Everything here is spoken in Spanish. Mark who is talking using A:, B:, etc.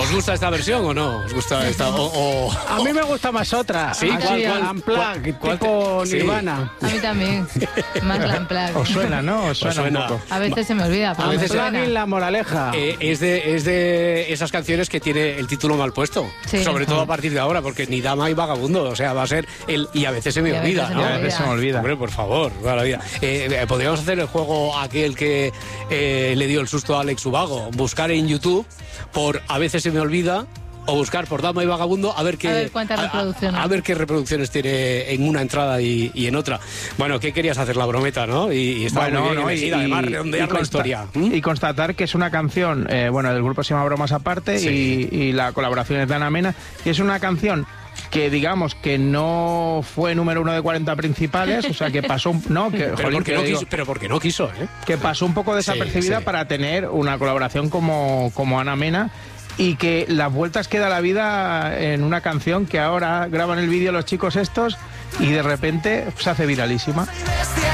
A: ¿Os gusta esta versión o no? ¿Os gusta esta?
B: A mí me gusta más otra.
A: ¿Sí?
B: ¿Cuál? Tipo
A: sí.
B: Nirvana.
C: A mí también. Más la Unplugged.
D: Os suena, ¿no? Os suena un poco.
C: A veces se me olvida, pero me
B: Unplugged
C: suena.
B: y La Moraleja.
A: Es de esas canciones que tiene el título mal puesto.
C: Sí.
A: Sobre todo a partir de ahora, porque ni dama y vagabundo. O sea, va a ser el y a veces se me
C: Y a veces
A: olvida,
C: se
A: ¿no?
C: me
D: A veces se me olvida.
A: Hombre, por favor, toda la vida. Podríamos hacer el juego aquel que le dio el susto a Alex Ubago. Buscar en YouTube por A veces se me olvida, o buscar por Dama y Vagabundo, a ver
C: cuántas reproducciones.
A: a ver qué reproducciones tiene en una entrada y en otra. Bueno, ¿qué querías hacer? La brometa, ¿no? Y estaba muy bien elegida, además, redondear la historia.
D: Y constatar que es una canción, del grupo se llama Bromas Aparte,
A: Sí.
D: y la colaboración es de Ana Mena, y es una canción que digamos que no fue número 1 de 40 principales, o sea que pasó
A: Pero porque no quiso, ¿eh?
D: que pasó un poco desapercibida
A: sí.
D: para tener una colaboración como Ana Mena, y que las vueltas que da la vida en una canción que ahora graban el vídeo los chicos estos y de repente se hace viralísima.